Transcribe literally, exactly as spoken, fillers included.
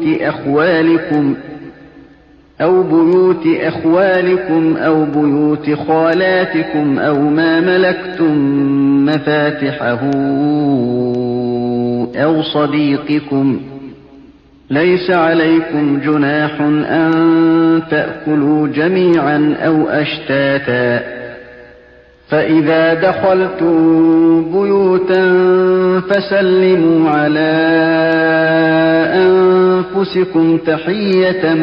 أخوالكم أو بيوت أخوالكم أو بيوت خالاتكم أو ما ملكتم مفاتحه أو صديقكم. ليس عليكم جناح أن تأكلوا جميعا أو أشتاتا، فإذا دخلتم بيوتا فسلموا على أنفسكم تحية